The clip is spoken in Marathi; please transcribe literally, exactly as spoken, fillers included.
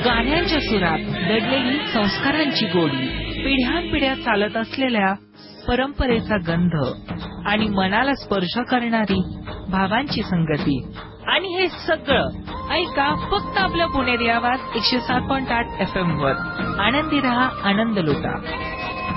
गाण्यांच्या सुरात दडलेली संस्कारांची गोडी, पिढ्यानपिढ्या चालत असलेल्या परंपरेचा गंध आणि मनाला स्पर्श करणारी भावांची संगती. आणि हे सगळं ऐका फक्त आपल्या पुणेरी आवाज एकशे सात पॉईंट आठ एफ एम वर. आनंदी रहा, आनंद लुटा.